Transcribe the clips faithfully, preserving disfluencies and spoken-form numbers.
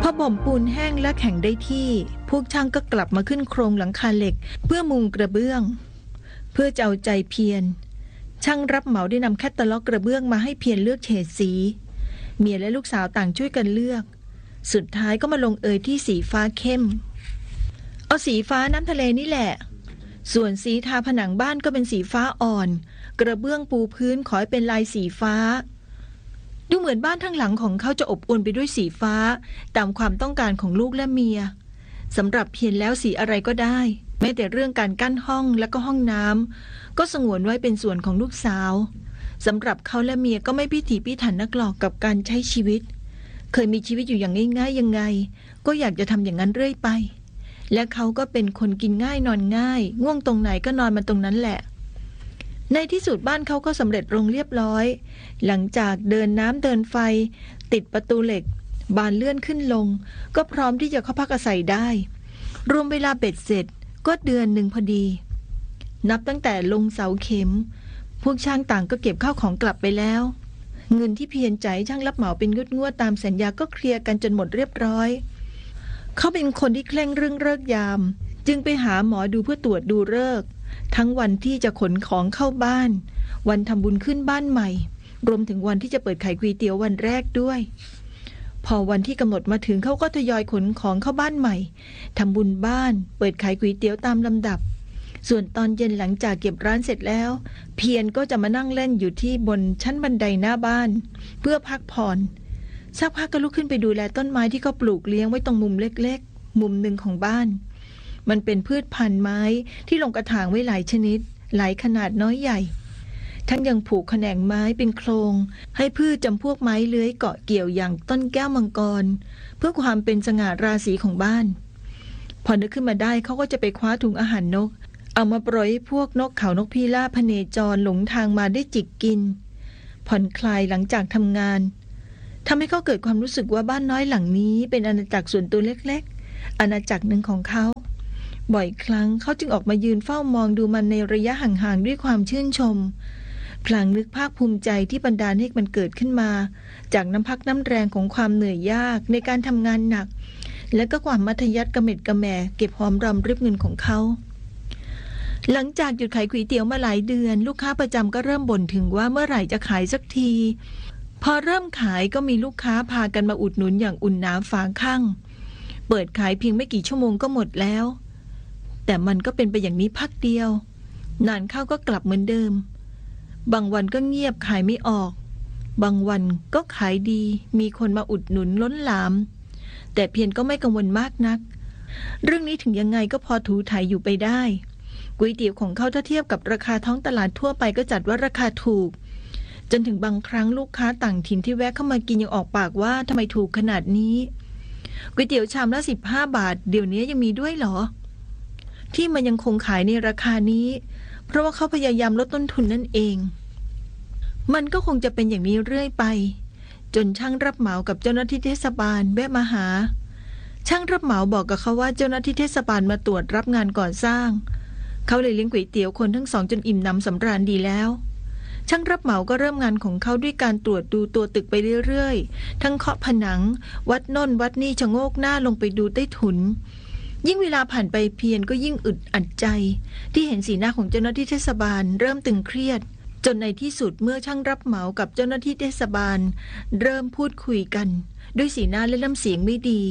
อบ่มปูนแห้งและแข็งได้ที่พวกช่างก็กลับมาขึ้นโครงหลังคาเหล็กเพื่อมุงกระเบื้องเพื่อจะเอาใจเพียรช่างรับเหมาได้นำแคตตาล็อกกระเบื้องมาให้เพียรเลือกเฉดสีเมียและลูกสาวต่างช่วยกันเลือกสุดท้ายก็มาลงเอยที่สีฟ้าเข้มเอาสีฟ้าน้ำทะเลนี่แหละส่วนสีทาผนังบ้านก็เป็นสีฟ้าอ่อนกระเบื้องปูพื้นขอให้เป็นลายสีฟ้าดูเหมือนบ้านทั้งหลังของเขาจะอบอวลไปด้วยสีฟ้าตามความต้องการของลูกและเมียสำหรับเพียรแล้วสีอะไรก็ได้แม้แต่เรื่องการกั้นห้องและก็ห้องน้ำก็สงวนไว้เป็นส่วนของลูกสาวสำหรับเขาและเมียก็ไม่พิถีพิถันนักหรอกกับการใช้ชีวิตเคยมีชีวิตอยู่อย่างง่ายๆยังไงก็อยากจะทำอย่างนั้นเรื่อยไปและเขาก็เป็นคนกินง่ายนอนง่ายง่วงตรงไหนก็นอนมันตรงนั้นแหละในที่สุดบ้านเขาก็สำเร็จลงเรียบร้อยหลังจากเดินน้ำเดินไฟติดประตูเหล็กบานเลื่อนขึ้นลงก็พร้อมที่จะเข้าพักอาศัยได้รวมเวลาเบ็ดเสร็จก็เดือนหนึ่งพอดีนับตั้งแต่ลงเสาเข็มพวกช่างต่างก็เก็บข้าวของกลับไปแล้วเงินที่เพียรใจช่างรับเหมาเป็นงวดๆตามสัญญาก็เคลียร์กันจนหมดเรียบร้อยเขาเป็นคนที่เคร่งเรื่องฤกษ์ยามจึงไปหาหมอดูเพื่อตรวจดูฤกษ์ทั้งวันที่จะขนของเข้าบ้านวันทำบุญขึ้นบ้านใหม่รวมถึงวันที่จะเปิดขายก๋วยเตี๋ยววันแรกด้วยพอวันที่กำหนดมาถึงเขาก็ทยอยขนของเข้าบ้านใหม่ทำบุญบ้านเปิดขายก๋วยเตี๋ยวตามลำดับส่วนตอนเย็นหลังจากเก็บร้านเสร็จแล้วเพียรก็จะมานั่งเล่นอยู่ที่บนชั้นบันไดหน้าบ้านเพื่อพักผ่อนสักพักก็ลุกขึ้นไปดูแลต้นไม้ที่เขาปลูกเลี้ยงไว้ตรงมุมเล็กๆมุมหนึ่งของบ้านมันเป็นพืชพันธุ์ไม้ที่ลงกระถางไว้หลายชนิดหลายขนาดน้อยใหญ่ทั้งยังผูกแขนงไม้เป็นโครงให้พืชจำพวกไม้เลื้อยเกาะเกี่ยวอย่างต้นแก้วมังกรเพื่อความเป็นสง่าราศีของบ้านพอนึกขึ้นมาได้เขาก็จะไปคว้าถุงอาหารนกเอามาปล่อยให้พวกนกเขานกพิราบพเนจรหลงทางมาได้จิกกินผ่อนคลายหลังจากทำงานทำให้เขาเกิดความรู้สึกว่าบ้านน้อยหลังนี้เป็นอาณาจักรส่วนตัวเล็กๆอาณาจักรหนึ่งของเขาบ่อยครั้งเขาจึงออกมายืนเฝ้ามองดูมันในระยะห่างๆด้วยความชื่นชมพลางนึกภาคภูมิใจที่บันดาลให้มันเกิดขึ้นมาจากน้ำพักน้ำแรงของความเหนื่อยยากในการทำงานหนักและก็ความมัธยัสถ์กระเม็ดกระแหม่เก็บหอมรอมริบเงินของเขาหลังจากหยุดขายก๋วยเตี๋ยวมาหลายเดือนลูกค้าประจำก็เริ่มบ่นถึงว่าเมื่อไหร่จะขายสักทีพอเริ่มขายก็มีลูกค้าพากันมาอุดหนุนอย่างอุ่นหนาฝาข้างเปิดขายเพียงไม่กี่ชั่วโมงก็หมดแล้วแต่มันก็เป็นไปอย่างนี้พักเดียวนานเข้าก็กลับเหมือนเดิมบางวันก็เงียบขายไม่ออกบางวันก็ขายดีมีคนมาอุดหนุนล้นหลามแต่เพียรก็ไม่กังวลมากนักเรื่องนี้ถึงยังไงก็พอถูถ่ายอยู่ไปได้ก๋วยเตี๋ยวของเขาถ้าเทียบกับราคาท้องตลาดทั่วไปก็จัดว่าราคาถูกจนถึงบางครั้งลูกค้าต่างถิ่นที่แวะเข้ามากินยังออกปากว่าทำไมถูกขนาดนี้ก๋วยเตี๋ยวชามละสิบห้าบาทเดี๋ยวนี้ยังมีด้วยเหรอที่มันยังคงขายในราคานี้เพราะว่าเขาพยายามลดต้นทุนนั่นเองมันก็คงจะเป็นอย่างนี้เรื่อยไปจนช่างรับเหมากับเจ้าหน้าที่เทศบาลแวะมาหาช่างรับเหมาบอกกับเขาว่าเจ้าหน้าที่เทศบาลมาตรวจรับงานก่อสร้างเขาเลยเลี้ยงก๋วยเตี๋ยวคนทั้งสองจนอิ่มหนำสำราญดีแล้วช่างรับเหมาก็เริ่มงานของเขาด้วยการตรวจดูตัวตึกไปเรื่อยๆทั้งเคาะผนังวัดโน่นวัดนี่ชะโงกหน้าลงไปดูใต้ถุนยิ่งเวลาผ่านไปเพียรก็ยิ่งอึดอัดใจที่เห็นสีหน้าของเจ้าหน้าที่เทศบาลเริ่มตึงเครียดจนในที่สุดเมื่อช่างรับเหมากับเจ้าหน้าที่เทศบาลเริ่มพูดคุยกันด้วยสีหน้าและน้ำเสียงไม่ดี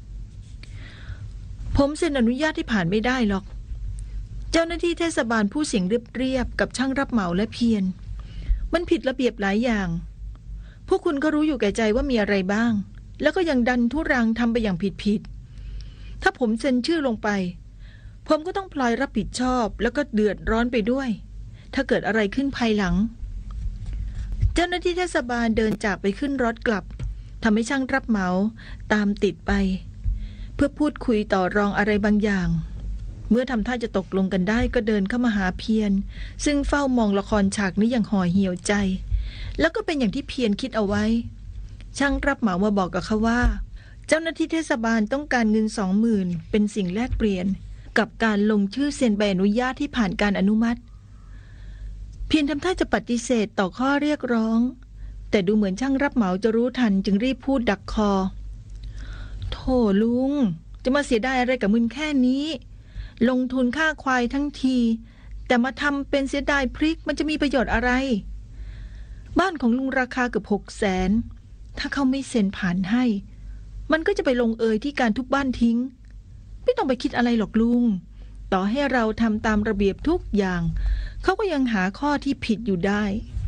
ผมเซ็นอนุญาตที่ผ่านไม่ได้หรอกเจ้าหน้าที่เทศบาลพูดเสียงเรียบๆกับช่างรับเหมาและเพียรมันผิดระเบียบหลายอย่างพวกคุณก็รู้อยู่แก่ใจว่ามีอะไรบ้างแล้วก็ยังดันทุรังทำไปอย่างผิดๆถ้าผมเซ็นชื่อลงไปผมก็ต้องพลอยรับผิดชอบแล้วก็เดือดร้อนไปด้วยถ้าเกิดอะไรขึ้นภายหลังเจ้าหน้าที่เทศบาลเดินจากไปขึ้นรถกลับทำให้ช่างรับเหมาตามติดไปเพื่อพูดคุยต่อรองอะไรบางอย่างเมื่อทำท่าจะตกลงกันได้ก็เดินเข้ามาหาเพียรซึ่งเฝ้ามองละครฉากนี้อย่างห่อเหี่ยวใจแล้วก็เป็นอย่างที่เพียรคิดเอาไว้ช่างรับเหมามาบอกกับเขาว่าเจ้าหน้าที่เทศบาลต้องการเงินสองหมื่นเป็นสิ่งแลกเปลี่ยนกับการลงชื่อเซ็นใบอนุญาตที่ผ่านการอนุมัติเพียรทำท่าจะปฏิเสธต่อข้อเรียกร้องแต่ดูเหมือนช่างรับเหมาจะรู้ทันจึงรีบพูดดักคอโธลุงจะมาเสียดายอะไรกับมึนแค่นี้ลงทุนค่าควายทั้งทีแต่มาทำเป็นเสียดายพริกมันจะมีประโยชน์อะไรบ้านของลุงราคาเกือบหกแสนถ้าเขาไม่เซ็นผ่านให้มันก็จะไปลงเอยที่การทุบบ้านทิ้งไม่ต้องไปคิดอะไรหรอกลุงต่อให้เราทำตามระเบียบทุกอย่างเขาก็ยังหาข้อที่ผิดอยู่ได้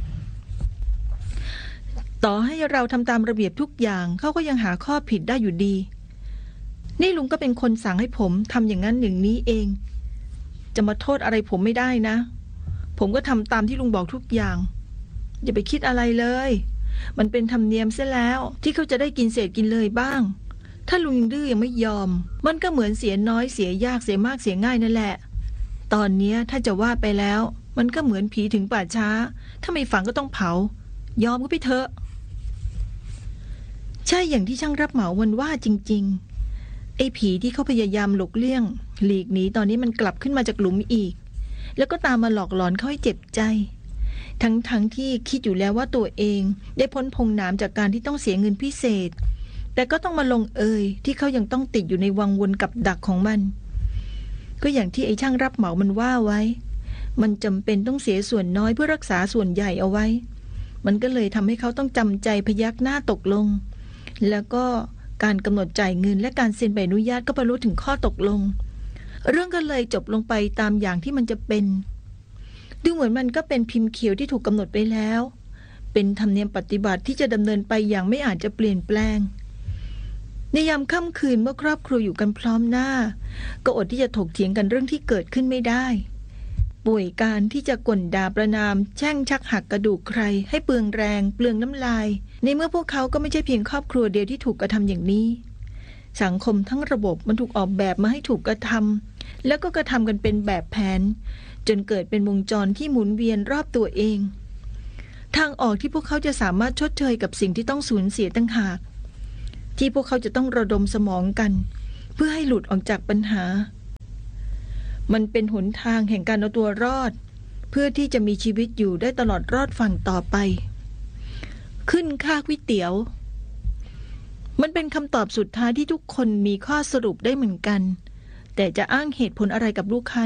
ต่อให้เราทำตามระเบียบทุกอย่างเขาก็ยังหาข้อผิดได้อยู่ดีนี่ลุงก็เป็นคนสั่งให้ผมทำอย่างนั้นอย่างนี้เองจะมาโทษอะไรผมไม่ได้นะผมก็ทำตามที่ลุงบอกทุกอย่างอย่าไปคิดอะไรเลยมันเป็นธรรมเนียมเสียแล้วที่เขาจะได้กินเศษกินเลยบ้างถ้าลุงยังดื้อยังไม่ยอมมันก็เหมือนเสียน้อยเสียยากเสียมากเสียง่ายนั่นแหละตอนนี้ถ้าจะว่าไปแล้วมันก็เหมือนผีถึงป่าช้าถ้าไม่ฝังก็ต้องเผายอมก็ไปเถอะใช่อย่างที่ช่างรับเหมาวันว่าจริงๆไอ้ผีที่เขาพยายามหลบเลี่ยงหลีกหนีตอนนี้มันกลับขึ้นมาจากหลุมอีกแล้วก็ตามมาหลอกหลอนเขาให้เจ็บใจทั้งๆ ท, ที่คิดอยู่แล้วว่าตัวเองได้พ้นพงน้ำจากการที่ต้องเสียเงินพิเศษแต่ก็ต้องมาลงเอยที่เขายังต้องติดอยู่ในวังวนกับดักของมันก็อย่างที่ไอ้ช่างรับเหมามันว่าไว้มันจำเป็นต้องเสียส่วนน้อยเพื่อรักษาส่วนใหญ่เอาไว้มันก็เลยทำให้เขาต้องจำใจพยักหน้าตกลงแล้วก็การกำหนดจ่ายเงินและการเซ็นใบอนุญาตก็บรรลุถึงข้อตกลงเรื่องก็เลยจบลงไปตามอย่างที่มันจะเป็นดูเหมือนมันก็เป็นพิมพ์เขียวที่ถูกกำหนดไปแล้วเป็นธรรมเนียมปฏิบัติที่จะดำเนินไปอย่างไม่อาจจะเปลี่ยนแปลงในยามค่ำคืนเมื่อครอบครัวอยู่กันพร้อมหน้าก็อดที่จะถกเถียงกันเรื่องที่เกิดขึ้นไม่ได้ป่วยการที่จะก่นด่าประณามแช่งชักหักกระดูกใครให้เปลืองแรงเปลืองน้ำลายในเมื่อพวกเขาก็ไม่ใช่เพียงครอบครัวเดียวที่ถูกกระทำอย่างนี้สังคมทั้งระบบมันถูกออกแบบมาให้ถูกกระทำแล้วก็กระทำกันเป็นแบบแผนจนเกิดเป็นวงจรที่หมุนเวียนรอบตัวเองทางออกที่พวกเขาจะสามารถชดเชยกับสิ่งที่ต้องสูญเสียตั้งหากที่พวกเขาจะต้องระดมสมองกันเพื่อให้หลุดออกจากปัญหามันเป็นหนทางแห่งการเอาตัวรอดเพื่อที่จะมีชีวิตอยู่ได้ตลอดรอดฝั่งต่อไปขึ้นค่าก๋วยเตี๋ยวมันเป็นคำตอบสุดท้ายที่ทุกคนมีข้อสรุปได้เหมือนกันแต่จะอ้างเหตุผลอะไรกับลูกค้า